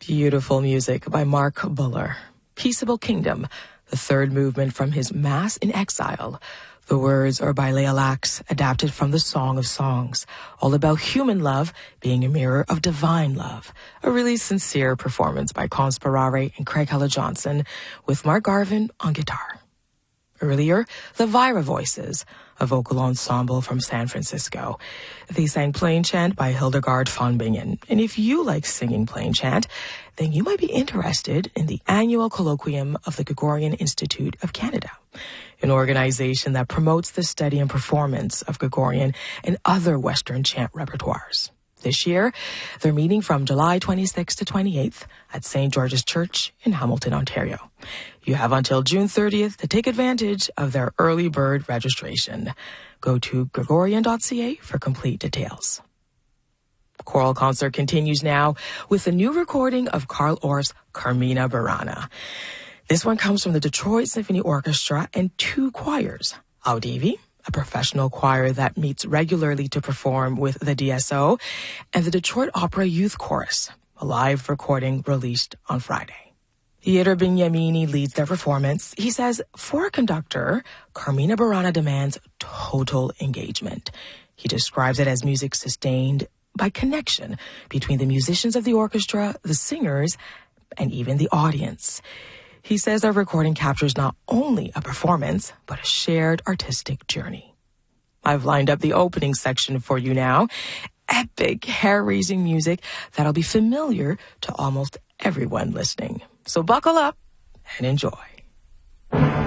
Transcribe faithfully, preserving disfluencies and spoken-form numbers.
Beautiful music by Mark Buller. Peaceable Kingdom, the third movement from his Mass in Exile. The words are by Leah Lax, adapted from the Song of Songs, all about human love being a mirror of divine love. A really sincere performance by Conspirare and Craig Hella-Johnson, with Mark Garvin on guitar. Earlier, the Vira Voices, a vocal ensemble from San Francisco. They sang Plain Chant by Hildegard von Bingen. And if you like singing Plain Chant, then you might be interested in the annual colloquium of the Gregorian Institute of Canada, an organization that promotes the study and performance of Gregorian and other Western chant repertoires. This year, they're meeting from July twenty-sixth to twenty-eighth at Saint George's Church in Hamilton, Ontario. You have until June thirtieth to take advantage of their early bird registration. Go to gregorian dot c a for complete details. Choral concert continues now with a new recording of Carl Orff's Carmina Burana. This one comes from the Detroit Symphony Orchestra and two choirs, Audivi, a professional choir that meets regularly to perform with the D S O, and the Detroit Opera Youth Chorus, a live recording released on Friday. Pietro Bignamini leads their performance. He says, for a conductor, Carmina Burana demands total engagement. He describes it as music sustained by connection between the musicians of the orchestra, the singers, and even the audience. He says our recording captures not only a performance, but a shared artistic journey. I've lined up the opening section for you now. Epic, hair-raising music that'll be familiar to almost everyone listening. So buckle up and enjoy.